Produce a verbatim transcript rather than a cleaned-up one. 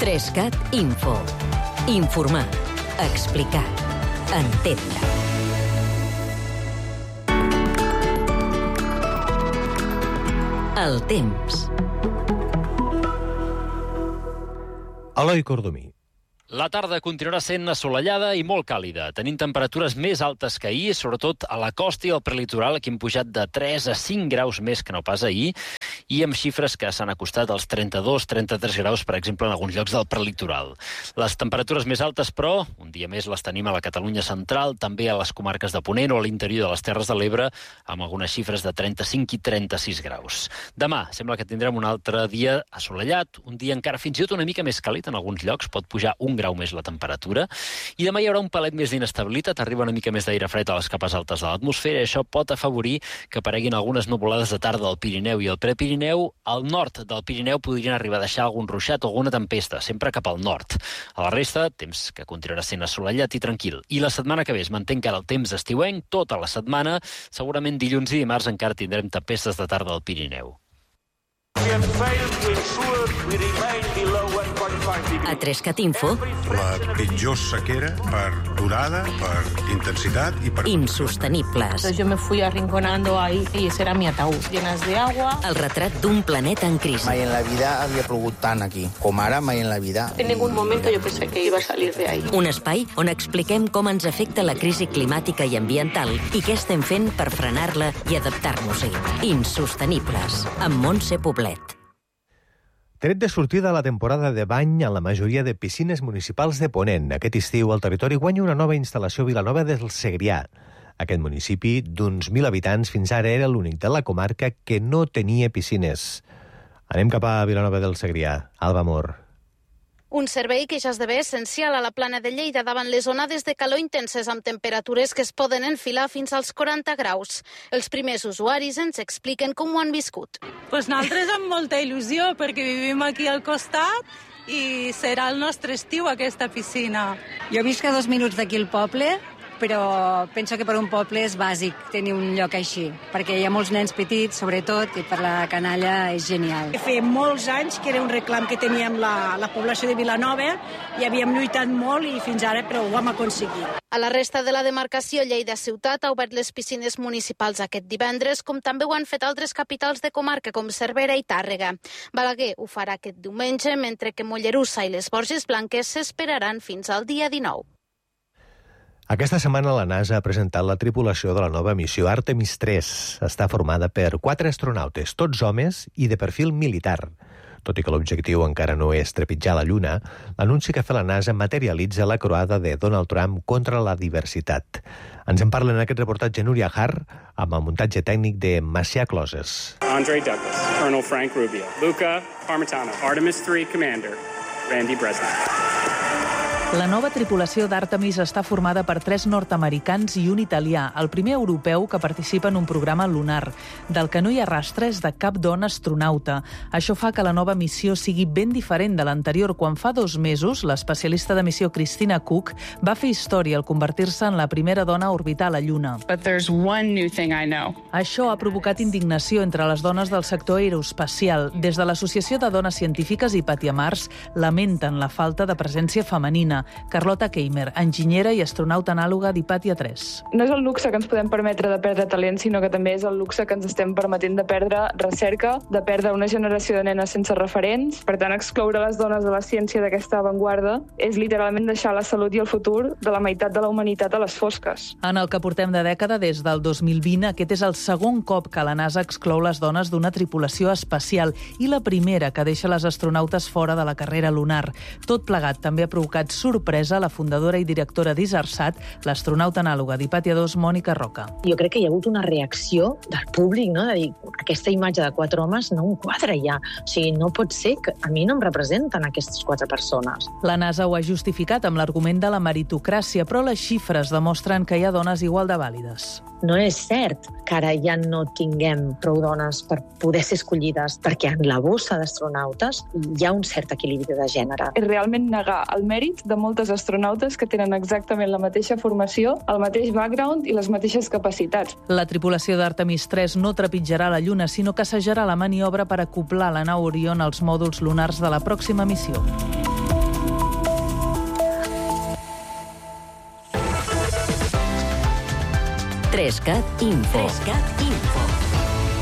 Trescat Info. Informar. Explicar. Entendre. El temps. Eloi Cordomí. La tarda continuarà sent assolellada i molt càlida, tenint temperatures més altes que ahir, sobretot a la costa i al prelitoral, que han pujat de tres a cinc graus més que no pas ahir, i amb xifres que s'han acostat als trenta-dos a trenta-tres graus, per exemple, en alguns llocs del prelitoral. Les temperatures més altes, però, un dia més les tenim a la Catalunya central, també a les comarques de Ponent o a l'interior de les Terres de l'Ebre, amb algunes xifres de trenta-cinc i trenta-sis graus. Demà sembla que tindrem un altre dia assolellat, un dia encara fins i tot una mica més càlid en alguns llocs, pot pujar un grau més la temperatura, i demà hi haurà un palet més d'inestabilitat, arriba una mica més d'aire fred a les capes altes de l'atmosfera, i això pot afavorir que apareguin algunes nuvolades de tarda al Pirineu i al Prepirineu. Al nord del Pirineu podrien arribar a deixar algun ruixat o alguna tempesta, sempre cap al nord. A la resta, temps que continuarà sent assolellat i tranquil. I la setmana que ve es manté encara el temps estiuenc, tota la setmana, segurament dilluns i dimarts encara tindrem tempestes de tarda al Pirineu. A Trescat Info. La pitjor sequera per durada, per intensidad y per... Insostenibles. Yo me fui arrinconando ahí y ese era mi ataúd, llenas de agua. El retrat d'un planeta en crisi. Mai en la vida havia plogut tant aquí, com ara mai en la vida. En ningún momento yo pensé que iba a salir de ahí. Un espai on expliquem com ens afecta la crisi climàtica i ambiental i què estem fent per frenar-la i adaptar-nos-hi. Insostenibles, amb Montse Poblet. Tret de sortida a la temporada de bany en la majoria de piscines municipals de Ponent. Aquest estiu el territori guanya una nova instal·lació a Vilanova del Segrià. Aquest municipi, d'uns mil habitants, fins ara era l'únic de la comarca que no tenia piscines. Anem cap a Vilanova del Segrià. Alba Mor. Un servei que ja esdevé essencial a la plana de Lleida davant les onades de calor intenses amb temperatures que es poden enfilar fins als quaranta graus. Els primers usuaris ens expliquen com ho han viscut. Pues nosaltres amb molta il·lusió, perquè vivim aquí al costat i serà el nostre estiu aquesta piscina. Jo visc a dos minuts d'aquí al poble, però penso que per un poble és bàsic tenir un lloc així, perquè hi ha molts nens petits, sobretot, i per la canalla és genial. Feia molts anys que era un reclam que teníem la, la població de Vilanova i havíem lluitat molt i fins ara, però ho vam aconseguir. A la resta de la demarcació, Lleida Ciutat ha obert les piscines municipals aquest divendres, com també ho han fet altres capitals de comarca, com Cervera i Tàrrega. Balaguer ho farà aquest diumenge, mentre que Mollerussa i les Borges Blanques s'esperaran fins al dia dinou. Aquesta setmana la NASA ha presentat la tripulació de la nova missió Artemis tres. Està formada per quatre astronautes, tots homes i de perfil militar. Tot i que l'objectiu encara no és trepitjar la Lluna, l'anunci que fa la NASA materialitza la croada de Donald Trump contra la diversitat. Ens en parla en aquest reportatge Núria Har, amb el muntatge tècnic de Macià Closes. Andre Douglas, Colonel Frank Rubio, Luca Parmitano, Artemis tres Commander, Randy Bresnik. La nova tripulació d'Àrtemis està formada per tres nord-americans i un italià, el primer europeu que participa en un programa lunar, del que no hi ha rastres de cap dona astronauta. Això fa que la nova missió sigui ben diferent de l'anterior, quan fa dos mesos l'especialista de missió Christina Cook va fer història al convertir-se en la primera dona a orbitar la Lluna. But there's one new thing I know. Això ha provocat indignació entre les dones del sector aeroespacial. Des de l'Associació de Dones Científiques i Patiamars lamenten la falta de presència femenina. Carlota Keimer, enginyera i astronauta anàloga d'Hypatia tres. No és el luxe que ens podem permetre de perdre talent, sinó que també és el luxe que ens estem permetent de perdre recerca, de perdre una generació de nenes sense referents. Per tant, excloure les dones de la ciència d'aquesta avantguarda és literalment deixar la salut i el futur de la meitat de la humanitat a les fosques. En el que portem de dècada, des del dos mil vint, aquest és el segon cop que la NASA exclou les dones d'una tripulació espacial i la primera que deixa les astronautes fora de la carrera lunar. Tot plegat també ha provocat sorpresa la fundadora i directora d'Isarsat, l'astronauta anàloga d'Hypatia dos, Mònica Roca. Jo crec que hi ha hagut una reacció del públic, no? De dir, aquesta imatge de quatre homes no em quadra ja. O sigui, no pot ser que a mi no em representen aquestes quatre persones. La NASA ho ha justificat amb l'argument de la meritocràcia, però les xifres demostren que hi ha dones igual de vàlides. No és cert que ara ja no tinguem prou dones per poder ser escollides, perquè en la bossa d'astronautes hi ha un cert equilibri de gènere. És realment negar el mèrit de moltes astronautes que tenen exactament la mateixa formació, el mateix background i les mateixes capacitats. La tripulació d'Àrtemis tres no trepitjarà la Lluna, sinó que assajarà la maniobra per acoblar la nau Orion als mòduls lunars de la pròxima missió. tres cat Info. tres cat Info.